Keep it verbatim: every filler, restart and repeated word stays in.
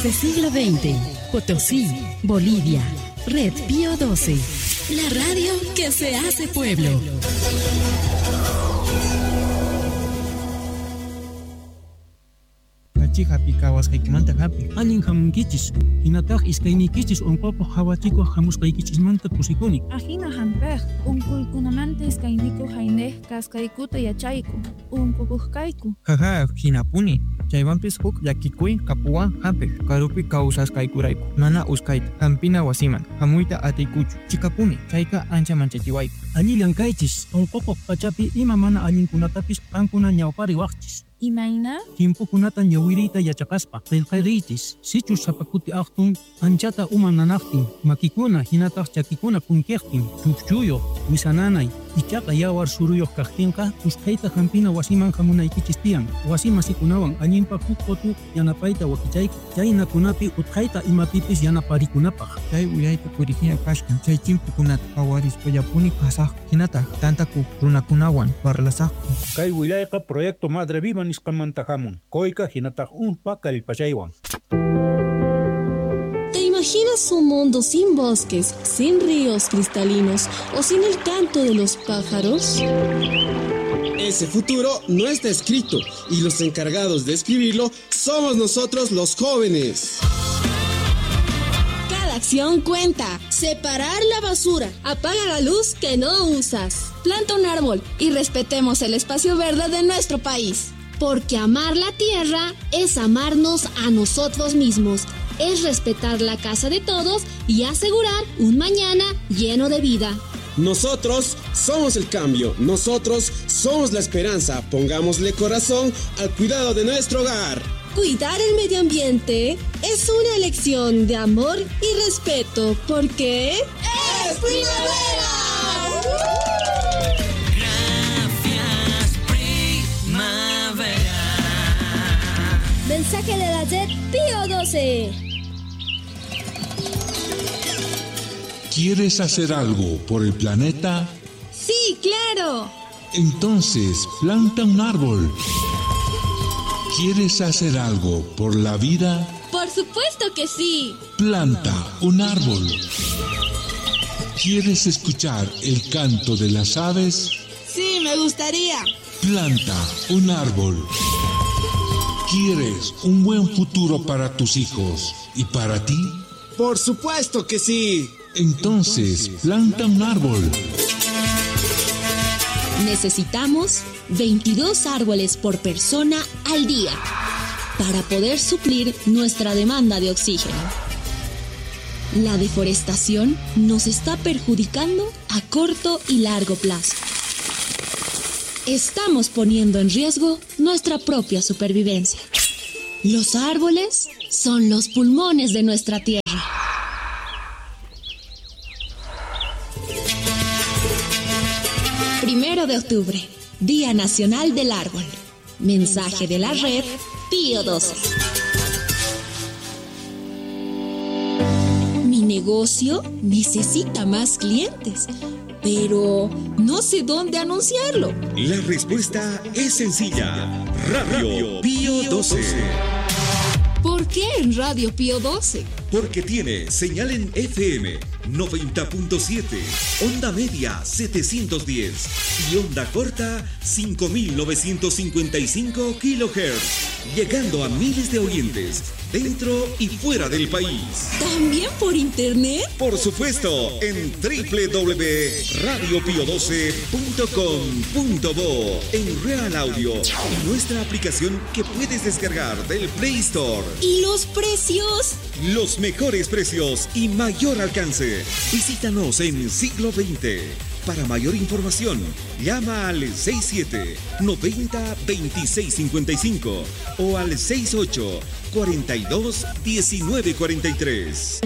Desde siglo veinte, Potosí, Bolivia, Red Pío doce, la radio que se hace pueblo. Hapi kawas kaikimanta hapi. Alin hamunkichis, hinataq iskaynikichis unquqa hawachikuq hamusqaykichimanta pusikuni. Ajina hampej, unkulkunamanta iskayniyku haynej kaskaykuta yachayku, unkukuqkayku. Jaja, hinapuni. Chaywanpis huk llakikuy kapuwan hampej, karupi kawsasqaykurayku. Mana uskayta, hampina wasiman, hamuyta atiykuchu. Chikapuni, chayka ancha manchachiwayku. Allillankaychis, unquqa pachapi ima mana allinkunatapis qankuna ñawpari waqchis. Imayna? Timpukunata ñawiriyta yachaqaspa, qillqariychis, sichu sapakuti aqtun, anchata uma nanaqtin, makikuna, hinataq chakikuna kunkiqtin, chukchuyuq, wisananay, ichaqa yawar suruyuq kaqtinqa, usqayta hampina wasiman hamunaykichis tiyan, wasi masikunawan allinpa huk qotu yanapayta wakichayki, chaynakunapi utqayta imapipis yanaparikunapaq. Chay uyayta purikina kashkan, chay chimpukunata qawarispa yapuni kasaq, hinataq tantaku runakunawan parlasaqku. Kay willayqa proyecto Madre Viva nisqamantahamun, koyka hinataq unpa kallpachaywan. ¿Te imaginas un mundo sin bosques, sin ríos cristalinos o sin el canto de los pájaros? Ese futuro no está escrito y los encargados de escribirlo somos nosotros los jóvenes. Cada acción cuenta. Separar la basura. Apaga la luz que no usas. Planta un árbol y respetemos el espacio verde de nuestro país. Porque amar la tierra es amarnos a nosotros mismos. Es respetar la casa de todos y asegurar un mañana lleno de vida. Nosotros somos el cambio, nosotros somos la esperanza. Pongámosle corazón al cuidado de nuestro hogar. Cuidar el medio ambiente es una elección de amor y respeto, porque ¡es primavera! Gracias, primavera. Mensaje de la Red Pío doce. ¿Quieres hacer algo por el planeta? Sí, claro. Entonces, planta un árbol. ¿Quieres hacer algo por la vida? Por supuesto que sí. Planta un árbol. ¿Quieres escuchar el canto de las aves? Sí, me gustaría. Planta un árbol. ¿Quieres un buen futuro para tus hijos y para ti? Por supuesto que sí. Entonces, planta un árbol. Necesitamos veintidós árboles por persona al día para poder suplir nuestra demanda de oxígeno. La deforestación nos está perjudicando a corto y largo plazo. Estamos poniendo en riesgo nuestra propia supervivencia. Los árboles son los pulmones de nuestra tierra. Primero de octubre, Día Nacional del Árbol. Mensaje de la Red Pío doce. Mi negocio necesita más clientes, pero no sé dónde anunciarlo. La respuesta es sencilla. Radio Pío doce. ¿Por qué en Radio Pío doce? Porque tiene señal en F M noventa punto siete, onda media setecientos diez y onda corta cinco mil novecientos cincuenta y cinco kilohertz, llegando a miles de oyentes dentro y fuera del país. ¿También por internet? Por supuesto, en doble u doble u doble u punto radio pío doce punto com punto bo, en Real Audio y nuestra aplicación que puedes descargar del Play Store. ¿Y los precios? Los mejores precios y mayor alcance. Visítanos en Siglo veinte. Para mayor información, llama al seis siete noventa veintiséis cincuenta y cinco o al seis ocho cuarenta y dos diecinueve cuarenta y tres.